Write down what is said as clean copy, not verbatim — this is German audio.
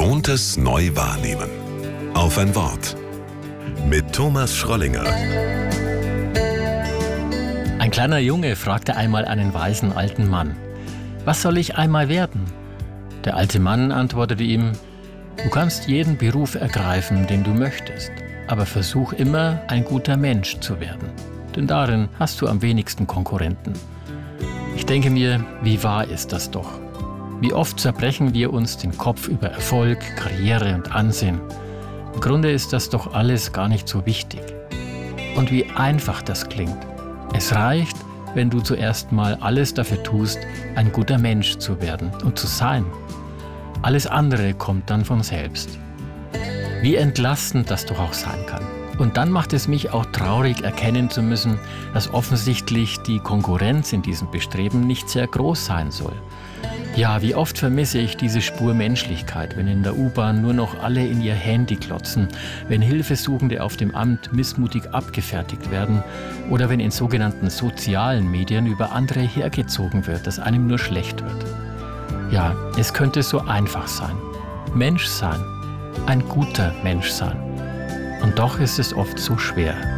Gewohntes neu wahrnehmen. Auf ein Wort. Mit Thomas Schrollinger. Ein kleiner Junge fragte einmal einen weisen alten Mann: Was soll ich einmal werden? Der alte Mann antwortete ihm: Du kannst jeden Beruf ergreifen, den du möchtest, aber versuch immer, ein guter Mensch zu werden. Denn darin hast du am wenigsten Konkurrenten. Ich denke mir, wie wahr ist das doch? Wie oft zerbrechen wir uns den Kopf über Erfolg, Karriere und Ansehen. Im Grunde ist das doch alles gar nicht so wichtig. Und wie einfach das klingt. Es reicht, wenn du zuerst mal alles dafür tust, ein guter Mensch zu werden und zu sein. Alles andere kommt dann von selbst. Wie entlastend das doch auch sein kann. Und dann macht es mich auch traurig, erkennen zu müssen, dass offensichtlich die Konkurrenz in diesem Bestreben nicht sehr groß sein soll. Ja, wie oft vermisse ich diese Spur Menschlichkeit, wenn in der U-Bahn nur noch alle in ihr Handy klotzen, wenn Hilfesuchende auf dem Amt missmutig abgefertigt werden oder wenn in sogenannten sozialen Medien über andere hergezogen wird, dass einem nur schlecht wird. Ja, es könnte so einfach sein. Mensch sein. Ein guter Mensch sein. Und doch ist es oft so schwer.